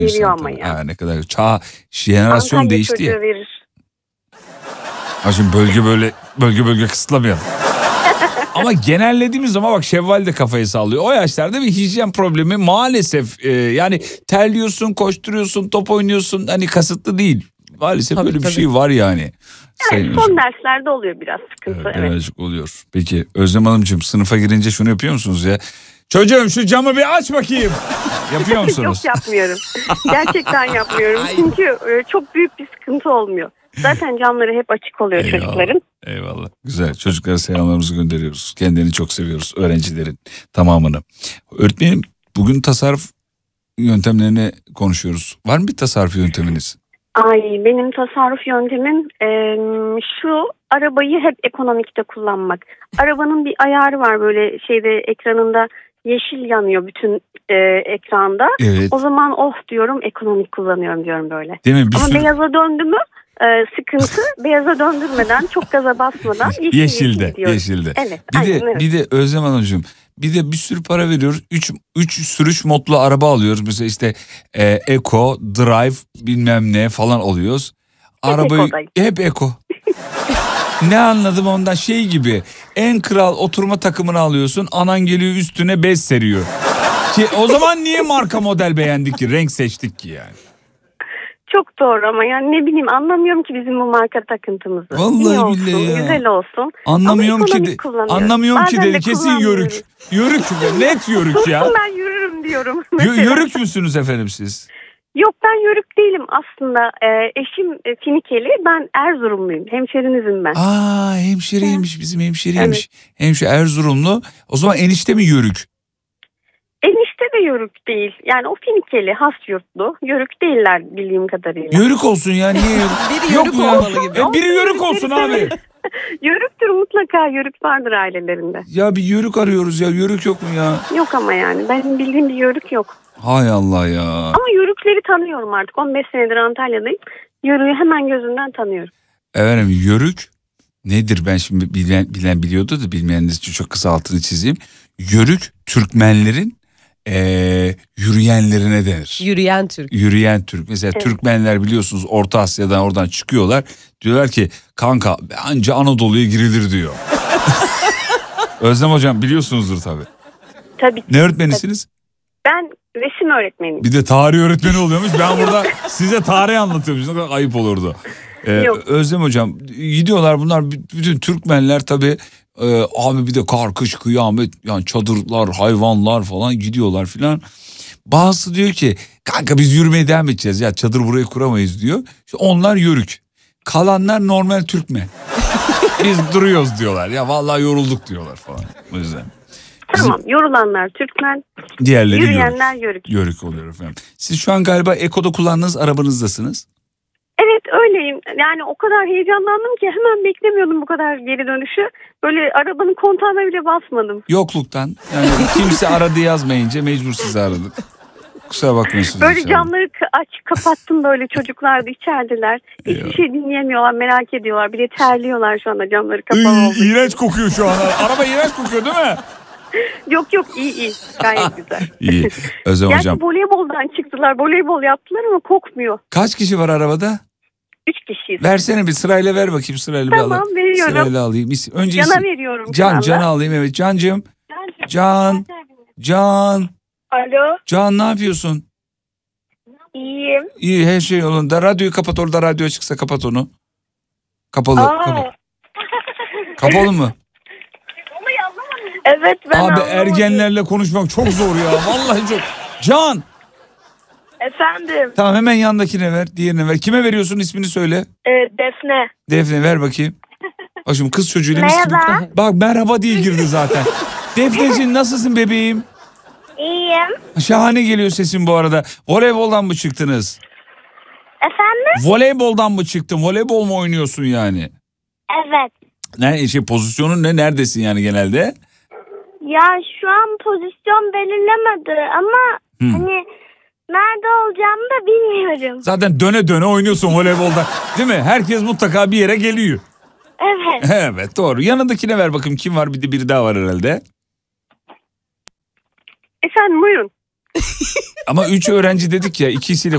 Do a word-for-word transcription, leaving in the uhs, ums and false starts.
Veriyor ama ya. Ha, ne kadar çağ, jenerasyon Antalya değişti ya. Verir. Ha şimdi bölge böyle bölge bölge kısıtlamayalım. Ama genellediğimiz zaman bak Şevval de kafayı sallıyor. O yaşlarda bir hijyen problemi maalesef e, yani terliyorsun, koşturuyorsun, top oynuyorsun, hani kasıtlı değil. Maalesef tabii, böyle tabii. bir şey var yani. Evet, son hocam. Derslerde oluyor biraz sıkıntı. Evet, evet. Birazcık oluyor. Peki Özlem Hanımcığım, sınıfa girince şunu yapıyor musunuz ya? Çocuğum şu camı bir aç bakayım. Yapıyor musunuz? Yok, yapmıyorum. Gerçekten yapmıyorum. Çünkü çok büyük bir sıkıntı olmuyor. Zaten camları hep açık oluyor eyvallah, çocukların. Eyvallah. Güzel. Çocuklara selamlarımızı gönderiyoruz. Kendini çok seviyoruz. Öğrencilerin tamamını. Öğretmenim, bugün tasarruf yöntemlerini konuşuyoruz. Var mı bir tasarruf yönteminiz? Ay, benim tasarruf yöntemim e, şu: arabayı hep ekonomikte kullanmak. Arabanın bir ayarı var, böyle şeyde, ekranında yeşil yanıyor bütün e, ekranda. Evet. O zaman oh diyorum, ekonomik kullanıyorum diyorum böyle. Değil mi? Bir Ama sürü... beyaza döndü mü e, sıkıntı. Beyaza döndürmeden, çok gaza basmadan yeşil, yeşilde, yeşil yeşilde. Evet. Bir aynen, de evet. bir de Özlem Hanımcığım, bir de bir sürü para veriyoruz. Üç, üç sürüş modlu araba alıyoruz. Mesela işte e, Eco, Drive bilmem ne falan alıyoruz. Hep Arabayı Eco'dayım. hep Eco. Ne anladım ondan, şey gibi, en kral oturma takımını alıyorsun, anan geliyor üstüne bez seriyor. Ki, o zaman niye marka model beğendik ki, renk seçtik ki yani? Çok doğru ama yani ne bileyim, anlamıyorum ki bizim bu marka takıntımızı. Vallahi İyi olsun, billahi ya. güzel olsun. Anlamıyorum ki de, anlamıyorum Bazen ki de dedi, kesin yörük. Yörük net yörük ya. Ben yürürüm diyorum. Y- yörük müsünüz efendim siz? Yok, ben yörük değilim aslında. Ee, eşim e, Finikeli, ben Erzurumluyum. Hemşerinizim ben. Aa, hemşeriymiş, bizim hemşeriymiş. Evet. Hemşire Erzurumlu. O zaman enişte mi yörük? Enişte de yörük değil. Yani o Finikeli, has yurtlu. Yörük değiller bildiğim kadarıyla. Yörük olsun ya, niye yörük? Biri yörük olmalı gibi. E, biri yörük olsun abi. Yörüktür mutlaka, yörük vardır ailelerinde. Ya bir yörük arıyoruz ya, yörük yok mu ya? Yok ama yani benim bildiğim bir yörük yok. Hay Allah ya. Ama yörükleri tanıyorum artık. on beş senedir Antalya'dayım. Yörüğü hemen gözünden tanıyorum. Efendim, yörük nedir, ben şimdi bilen, bilen biliyordu da bilmeyenler için çok kısa altını çizeyim. Yörük Türkmenlerin ee, yürüyenlerine denir. Yürüyen Türk. Yürüyen Türk. Mesela evet. Türkmenler biliyorsunuz Orta Asya'dan oradan çıkıyorlar. Diyorlar ki kanka anca Anadolu'ya girilir diyor. Özlem hocam biliyorsunuzdur tabii. Tabii. Ne öğretmenisiniz? Ben resim öğretmeniyim. Bir de tarih öğretmeni oluyormuş. Ben burada size tarih anlatıyorum. Ne kadar ayıp olurdu. Ee, Özlem hocam, gidiyorlar bunlar, bütün Türkmenler tabii. Ee, abi bir de kar, kış, kıyamet, yani çadırlar, hayvanlar falan gidiyorlar filan. Bazısı diyor ki kanka biz yürümeye devam edeceğiz ya, çadır buraya kuramayız diyor. İşte onlar yörük. Kalanlar normal Türkmen. Biz duruyoruz diyorlar. Ya vallahi yorulduk diyorlar falan. O yüzden. Tamam, bizim... yorulanlar Türkmen, diğerleri yürüyenler yörük. yörük. Yörük oluyor efendim. Siz şu an galiba Eko'da kullandığınız arabanızdasınız. Evet, öyleyim. Yani o kadar heyecanlandım ki hemen beklemiyordum bu kadar geri dönüşü. Böyle arabanın kontağına bile basmadım. Yokluktan. Yani kimse aradı yazmayınca mecbur sizi aradık. Kusura bakmıyorsunuz. Böyle inşallah. camları aç kapattım, böyle çocuklar da içerideler. Hiçbir şey dinleyemiyorlar, merak ediyorlar. Bir de terliyorlar şu anda camları kapalı olduğu için. İğrenç kokuyor şu an. Araba iğrenç kokuyor değil mi? Yok yok, iyi iyi. Gayet güzel. İyi. Özlem Gerçi hocam. voleyboldan çıktılar. Voleybol yaptılar ama kokmuyor. Kaç kişi var arabada? Üç kişiyiz. Versene bir, sırayla ver bakayım, sırayla tamam, bir alalım. Tamam, veriyorum. Sırayla alayım. Önce Can'a isim... veriyorum. Can, Can'a alayım, evet. Cancığım. Can. Can. Alo. Can, ne yapıyorsun? İyiyim. İyi, her şey yolunda. Radyoyu kapat, orada radyo çıksa kapat onu. Kapalı. Aa. Kapalı. Kapalı mı? Evet, ben Abi anlamadım. Ergenlerle konuşmak çok zor ya. Vallahi çok. Can. Efendim. Tamam, hemen yandakine ver, diğerine ver. Kime veriyorsun, ismini söyle. Ee, Defne. Defne, ver bakayım. Bak şimdi kız çocuğuyla mis gibi. Merhaba. Bak merhaba diye girdi zaten. Defneciğim, nasılsın bebeğim? İyiyim. Şahane geliyor sesin bu arada. Voleyboldan mı çıktınız? Efendim? Voleyboldan mı çıktın? Voleybol mu oynuyorsun yani? Evet. Ne şey, pozisyonun ne? Neredesin yani genelde? Ya şu an pozisyon belirlemedi ama hmm. hani nerede olacağımı da bilmiyorum. Zaten döne döne oynuyorsun voleybolda. Değil mi? Herkes mutlaka bir yere geliyor. Evet. Evet, doğru. Yanındakine ver bakayım, kim var? Bir de biri daha var herhalde. Efendim, buyurun. Ama üç öğrenci dedik ya, ikisiyle